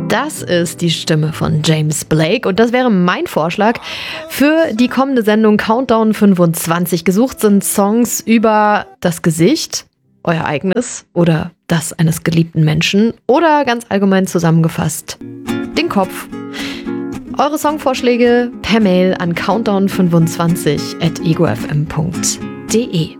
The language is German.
Das ist die Stimme von James Blake und das wäre mein Vorschlag für die kommende Sendung Countdown 25. Gesucht sind Songs über das Gesicht, euer eigenes oder das eines geliebten Menschen oder ganz allgemein zusammengefasst den Kopf. Eure Songvorschläge per Mail an countdown25@egofm.de.